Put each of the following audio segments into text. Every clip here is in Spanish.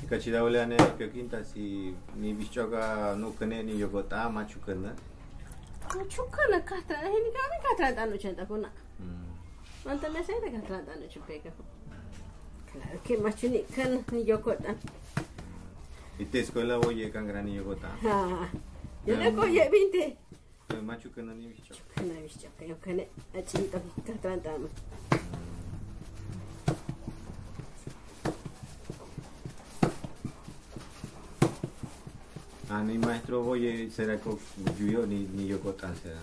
Kachidawleane que quinta si ni bichoga no kene ni yogota machukana. Chukana katra, ni kami katra tanu chenta kuna. Manta me sei de katra tanu chupeka. Claro que machuni kan ni yogota. ¿Y te escuela oye can gran ni yogota? Ah. Yo le coye 20. Machukana ni bichoga. Chukana bichoga, yo kene achita katra tanu. Ah, ni maestro oye será que yo ni yogota será.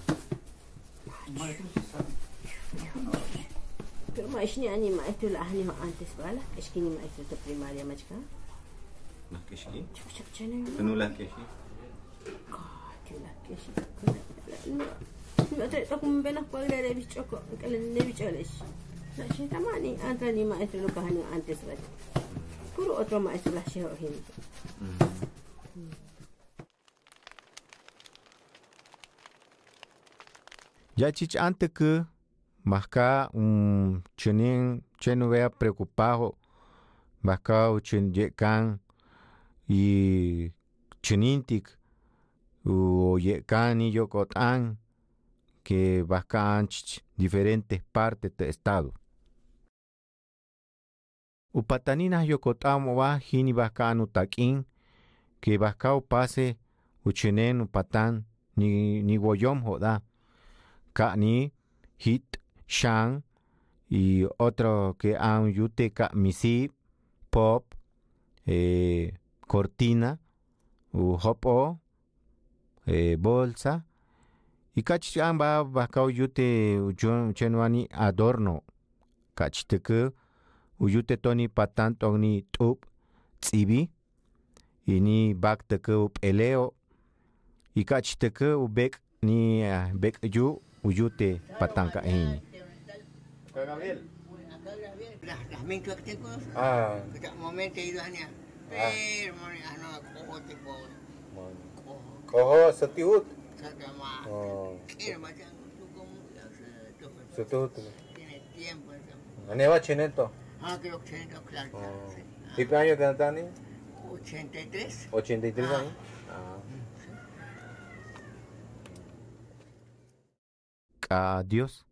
Pero mais ni ani maestro la ani antes bala, es que ni maestro de primaria machka. Más que sí. Chuk chene. No la que sí. Que la que sí. No te toco un benas cuadra de bichoco, que le ne bicholes. La chita mani antes ni maestro lo kahani antes bala. Puro otro maestro la sheho hin. Ya chich antes que masca chunin cheno vea preocupado masca uchin yekan y chunintik o yekan y yokotan que bascan diferentes partes del estado. Upataninas yokotan wa hini bascan utakin que bascao pase uchinen upatan ni woyom joda. Kani, Hit, Shang y otro que han yute Misi, Pop, Cortina, Hopo, Bolsa. Y kachan ba bakao yute chenuani adorno. Kachteke, uyute toni patan toni tup, tsibi. Y ni bak teke up eleo. Y kachteke ubek ni bek yu. Uyute patanca ini. Acá Gabriel. Las mezclas que tengo. Ah. Momento he ido a niar. Pero no cojo tipo. Cojo satihut. Saca Oh. Era más como Satihut. tiene tiempo. Aneva cheneto. Creo que tiene claro. ¿Y qué año que están? 83. 83 años. Adiós.